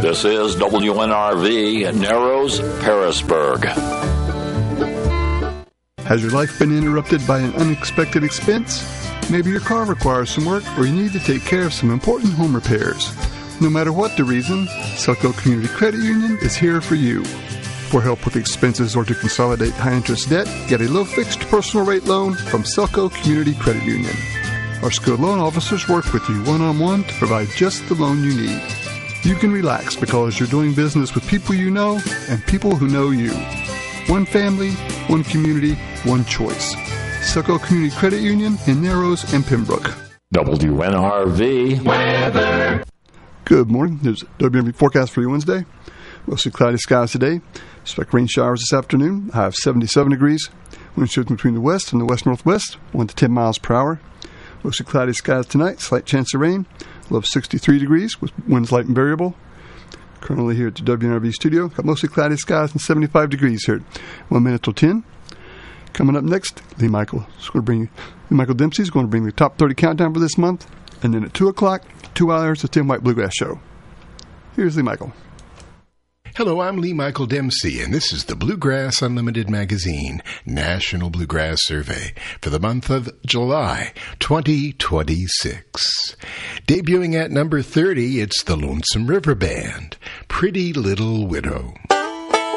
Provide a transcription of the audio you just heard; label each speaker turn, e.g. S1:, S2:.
S1: This is WNRV, Narrows, Parisburg.
S2: Has your life been interrupted by an unexpected expense? Maybe your car requires some work, or you need to take care of some important home repairs. No matter what the reason, Selco Community Credit Union is here for you. For help with expenses or to consolidate high-interest debt, get a low-fixed personal rate loan from Selco Community Credit Union. Our skilled loan officers work with you one-on-one to provide just the loan you need. You can relax because you're doing business with people you know and people who know you. One family, one community, one choice. Selco Community Credit Union in Narrows and Pembroke.
S1: WNRV weather.
S2: Good morning. There's WNRV forecast for you Wednesday. Mostly cloudy skies today. Expect rain showers this afternoon. High of 77 degrees. Wind shears between the west and the west-northwest, 1 to 10 miles per hour. Mostly cloudy skies tonight. Slight chance of rain. Low of 63 degrees with winds light and variable. Currently here at the WNRV studio. Got mostly cloudy skies and 75 degrees here. 1 minute till 10. Coming up next, Lee Michael Dempsey is going to bring the top 30 countdown for this month. And then at 2 o'clock, 2 hours, the Tim White Bluegrass Show. Here's Lee Michael.
S3: Hello, I'm Lee Michael Dempsey, and this is the Bluegrass Unlimited Magazine National Bluegrass Survey for the month of July 2026. Debuting at number 30, it's the Lonesome River Band, Pretty Little Widow.